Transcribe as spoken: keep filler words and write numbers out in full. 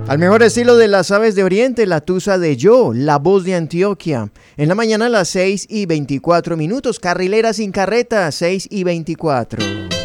Al mejor estilo de las aves de Oriente, la tusa de Yo, la voz de Antioquia. En la mañana a las seis y veinticuatro minutos, carrilera sin carreta, seis y veinticuatro.